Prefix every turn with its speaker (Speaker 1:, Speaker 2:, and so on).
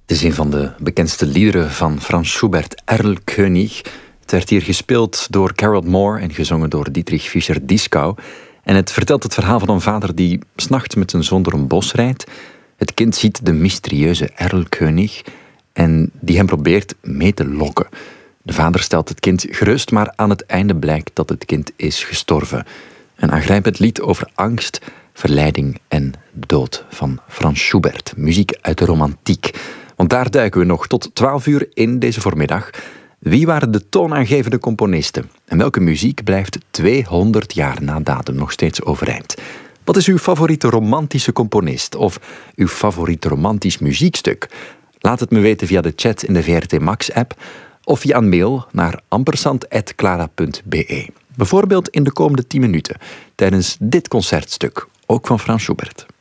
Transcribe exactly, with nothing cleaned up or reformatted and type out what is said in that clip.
Speaker 1: Het is een van de bekendste liederen van Franz Schubert, Erlkönig. Het werd hier gespeeld door Carol Moore en gezongen door Dietrich Fischer-Dieskau. En het vertelt het verhaal van een vader die 's nachts met zijn zoon door een bos rijdt. Het kind ziet de mysterieuze Erlkönig en die hem probeert mee te lokken. De vader stelt het kind gerust, maar aan het einde blijkt dat het kind is gestorven. Een aangrijpend lied over angst, verleiding en dood van Franz Schubert. Muziek uit de romantiek. Want daar duiken we nog tot twaalf uur in deze voormiddag. Wie waren de toonaangevende componisten? En welke muziek blijft tweehonderd jaar na datum nog steeds overeind? Wat is uw favoriete romantische componist? Of uw favoriete romantisch muziekstuk? Laat het me weten via de chat in de V R T Max-app of via een mail naar ampersand punt clara punt b e. Bijvoorbeeld in de komende tien minuten tijdens dit concertstuk, ook van Franz Schubert.